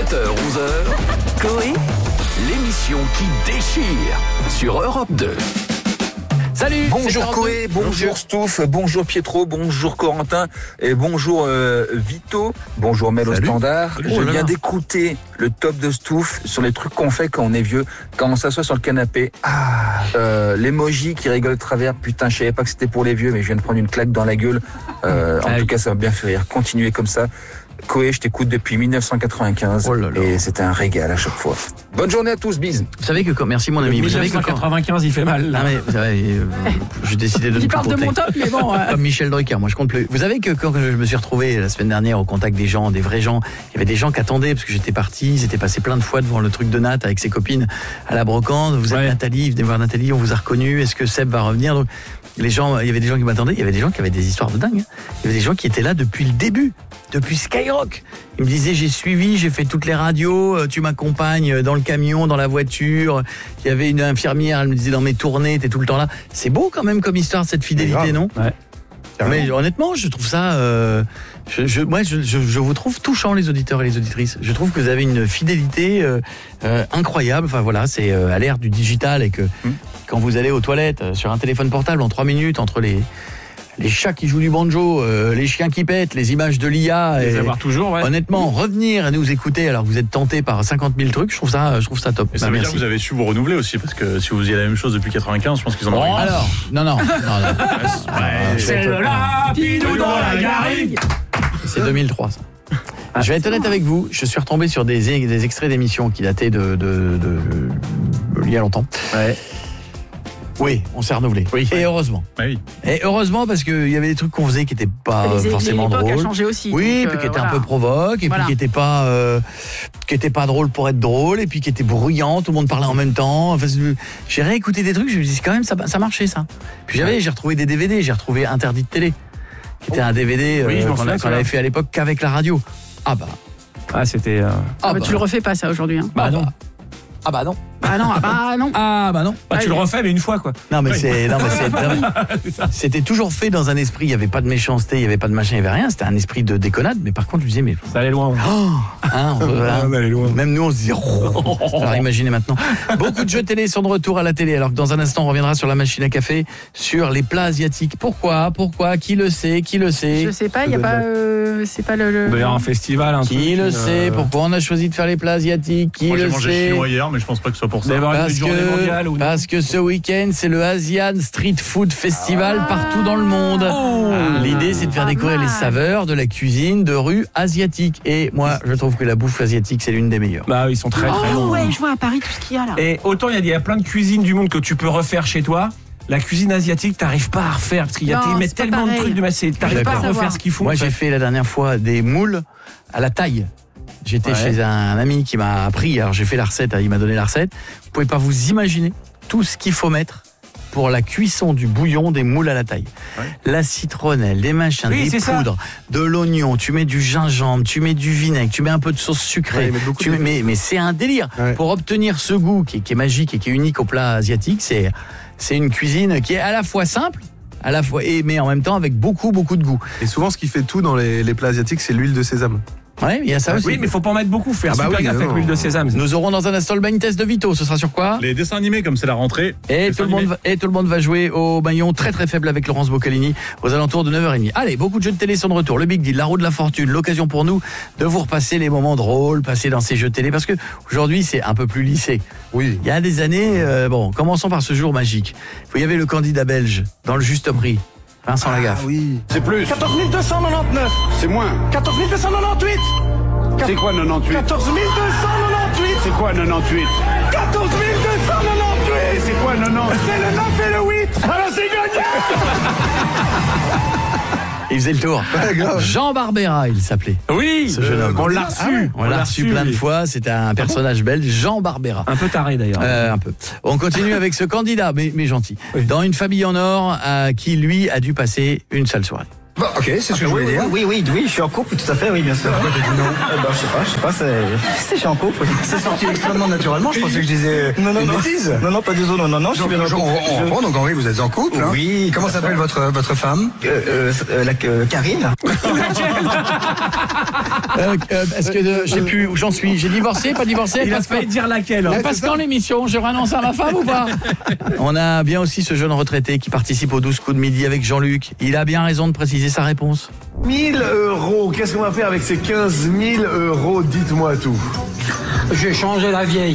7h-11h, Coé, l'émission qui déchire sur Europe 2. Salut. Bonjour Coé, bonjour Stouff, bonjour Pietro, bonjour Corentin et bonjour Vito, bonjour Mel au standard. Je viens d'écouter le top de Stouff sur les trucs qu'on fait quand on est vieux, quand on s'assoit sur le canapé. L'emoji qui rigole de travers, putain je savais pas que c'était pour les vieux mais je viens de prendre une claque dans la gueule. En tout cas ça m'a bien fait rire, continuez comme ça. Coé, je t'écoute depuis 1995 et c'était un régal à chaque fois. Bonne journée à tous, bis. Vous savez que merci mon ami. 1995, il fait mal. Là. Non mais vous savez, j'ai décidé de ne plus compter. Il parle de mon top, mais bon. Comme Michel Drucker, moi je compte plus. Vous savez que quand je me suis retrouvé la semaine dernière au contact des gens, des vrais gens, il y avait des gens qui attendaient parce que j'étais parti, ils étaient passés plein de fois devant le truc de Nat avec ses copines à la brocante. Vous êtes Nathalie, venez voir Nathalie, on vous a reconnu. Est-ce que Seb va revenir? Donc, les gens, il y avait des gens qui m'attendaient, il y avait des gens qui avaient des histoires de dingue. Il y avait des gens qui étaient là depuis le début, depuis Skyrock. Ils me disaient j'ai suivi, j'ai fait toutes les radios, tu m'accompagnes dans le camion, dans la voiture. Il y avait une infirmière, elle me disait dans mes tournées, t'es tout le temps là. C'est beau quand même comme histoire cette fidélité, non? Ouais. Mais honnêtement, je trouve ça. Je vous trouve touchants les auditeurs et les auditrices. Je trouve que vous avez une fidélité incroyable. Enfin voilà, c'est à l'ère du digital et que quand vous allez aux toilettes sur un téléphone portable en 3 minutes entre les chats qui jouent du banjo, les chiens qui pètent, les images de l'IA. Les avoir toujours, ouais. Honnêtement, revenir et nous écouter alors que vous êtes tenté par 50 000 trucs, je trouve ça top. Et ça veut dire que vous avez su vous renouveler aussi, parce que si vous faisiez la même chose depuis 95, je pense qu'ils en auraient. Alors, non. C'est le lapidou dans la garrigue. C'est 2003, ça. Je vais être honnête avec vous, je suis retombé sur des extraits d'émissions qui dataient de il y a longtemps. Ouais. Oui, on s'est renouvelé. Oui. Et heureusement. Oui. Et heureusement parce qu'il y avait des trucs qu'on faisait qui n'étaient pas forcément drôles. L'époque a changé aussi. Oui, donc, puis qui étaient un peu provoques, et puis qui n'étaient pas drôles pour être drôles, et puis qui étaient bruyants, tout le monde parlait en même temps. Enfin, j'ai réécouté des trucs, je me dis quand même ça marchait ça. Puis j'ai retrouvé des DVD, j'ai retrouvé Interdit de télé, qui était un DVD qu'on avait fait à l'époque qu'avec la radio. C'était. Tu le refais pas ça aujourd'hui. Hein. Non. Non. Tu le refais mais une fois quoi. C'était toujours fait dans un esprit, il n'y avait pas de méchanceté, il n'y avait pas de machin, il n'y avait rien, c'était un esprit de déconnade, mais par contre je disais ça allait loin. On allait loin. Même nous on se disait alors imaginez maintenant. Beaucoup de jeux télé sont de retour à la télé, alors que dans un instant on reviendra sur la machine à café, sur les plats asiatiques. Pourquoi qui le sait? Je sais pas, il y a pas c'est pas le d'ailleurs un festival qui le sait? Pourquoi on a choisi de faire les plats asiatiques? Qui Moi, le j'ai mangé sait? chinois hier, mais je pense pas que ce soit pour ça. Parce que ce week-end, c'est le Asian Street Food Festival partout dans le monde. L'idée, c'est de faire découvrir les saveurs de la cuisine de rue asiatique. Et moi, je trouve que la bouffe asiatique, c'est l'une des meilleures. Ils sont très très bons. Ouais, je vois à Paris tout ce qu'il y a là. Et autant il y a plein de cuisines du monde que tu peux refaire chez toi. La cuisine asiatique, t'arrives pas à refaire parce qu'il y a tellement de trucs de massé. T'arrives pas à refaire ce qu'ils font. Moi, j'ai fait la dernière fois des moules à la taille. J'étais chez un ami qui m'a appris, alors j'ai fait la recette, il m'a donné la recette. Vous pouvez pas vous imaginer tout ce qu'il faut mettre pour la cuisson du bouillon des moules à la taille. La citronnelle, des machins, des poudres, de l'oignon, tu mets du gingembre, tu mets du vinaigre, tu mets un peu de sauce sucrée. Mais c'est un délire. Pour obtenir ce goût qui est magique et qui est unique au plat asiatique, c'est une cuisine qui est à la fois simple, mais en même temps avec beaucoup de goût. Et souvent ce qui fait tout dans les plats asiatiques, c'est l'huile de sésame. Ouais, il y a ça aussi. Oui, mais faut pas en mettre beaucoup, faire super gaffe avec l'huile de sésame. Nous aurons dans un instant le blind test de Vito, ce sera sur quoi? Les dessins animés, comme c'est la rentrée. Et tout le monde va jouer au maillon très très faible avec Laurence Boccalini aux alentours de 9h30. Allez, beaucoup de jeux de télé sont de retour. Le Big Deal, la roue de la fortune, l'occasion pour nous de vous repasser les moments drôles passés dans ces jeux de télé, parce que aujourd'hui c'est un peu plus lissé. Oui. Il y a des années, commençons par ce jour magique. Il y avait le candidat belge dans le juste prix. Vincent Lagaffe. Oui. C'est plus. 14 299. C'est moins. 14 298. C'est quoi 98? 14 298. C'est quoi 98? 14 298. Et c'est quoi 90? C'est le 9 et le 8. Alors c'est gagné. Il faisait le tour. Jean Barbera, il s'appelait. Oui, ce jeune homme. on l'a reçu. On l'a reçu plein de fois. C'était un personnage belge, Jean Barbera. Un peu taré d'ailleurs. Un peu. On continue avec ce candidat, mais gentil. Oui. Dans une famille en or, qui lui a dû passer une sale soirée. Bon, ok, c'est ce que je voulais dire. Oui, je suis en couple, tout à fait, oui, bien sûr. Pourquoi t'as dit non? Je sais pas, je suis en couple. C'est sorti extrêmement naturellement, je pensais que je disais une bêtise. Non, pas du tout, non, je suis bien en couple. On reprend, donc Henri, vous êtes en couple, hein? Oui. Comment s'appelle votre femme? Karine. Est-ce que je sais plus où j'en suis? J'ai divorcé, pas divorcé? Il a failli dire laquelle. Elle passe quand l'émission? Je renonce à ma femme ou pas? On a bien aussi ce jeune retraité qui participe aux 12 coups de midi avec Jean-Luc. Il a bien raison de préciser sa réponse. 1000 €, qu'est-ce qu'on va faire avec ces 15 000 €? Dites-moi tout. J'ai changé la vieille.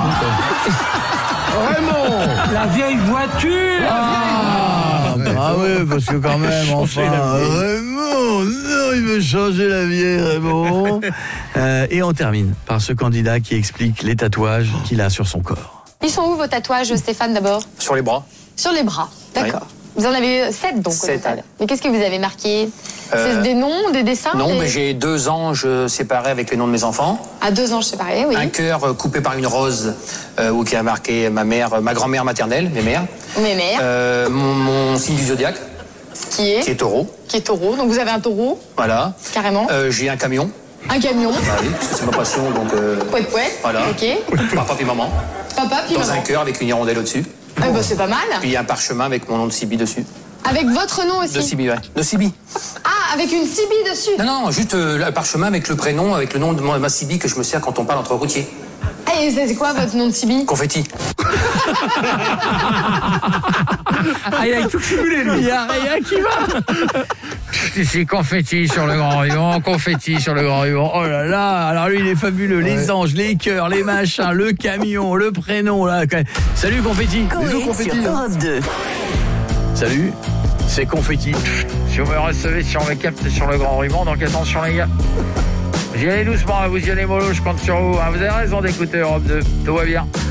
Vraiment? La vieille voiture. Ah oui, parce que quand même, enfin, Raymond, non, il veut changer la vieille, Raymond. Et on termine par ce candidat qui explique les tatouages qu'il a sur son corps. Ils sont où vos tatouages, Stéphane, d'abord? Sur les bras. Sur les bras, d'accord. Oui. Vous en avez 7 donc 7. Au total. Mais qu'est-ce que vous avez marqué? C'est des noms, des dessins? Non, mais j'ai 2 anges séparés avec les noms de mes enfants. À 2 anges séparés, oui. Un cœur coupé par une rose où qui a marqué ma grand-mère maternelle, mes mères. Mes mères. Mon signe du zodiaque. Qui est taureau. Qui est taureau. Donc vous avez un taureau. Voilà. Carrément. J'ai un camion. Un camion. Ah oui, parce que c'est ma passion, donc... Pouet. Voilà. Ok. Papa puis maman. Papa puis maman. Dans un cœur avec une hirondelle au-dessus. Bah, c'est pas mal. Puis un parchemin avec mon nom de Sibi dessus. Avec votre nom aussi? De Sibi, ouais. De Sibi. Ah, avec une Sibi dessus? Non, juste le parchemin avec le prénom, avec le nom de ma Sibi que je me sers quand on parle entre routiers. Et c'est quoi votre nom de Sibi? Confetti. Il a tout cumulé, lui. Il n'y a rien qui va. C'est confetti sur le grand ruban, confetti sur le grand ruban. Oh là là, alors lui il est fabuleux, les anges, les cœurs, les machins, le camion, le prénom là. Salut confetti. Bisous confetti. Salut, c'est confetti. Si vous me recevez sur mes captes sur le grand ruban, donc attention les gars. J'y allez doucement, vous y allez mollo, je compte sur vous. Vous avez raison d'écouter Europe 2, tout va bien.